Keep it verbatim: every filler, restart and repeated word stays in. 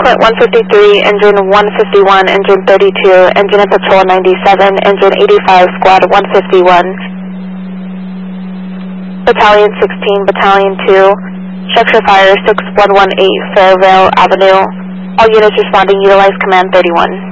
Clint one fifty-three, Engine one fifty-one, Engine thirty-two, Engine at Patrol ninety-seven, Engine eighty-five, Squad one fifty-one, Battalion sixteen, Battalion two, Structure Fire six one one eight, Fairvale Avenue. All units responding, utilize Command thirty-one.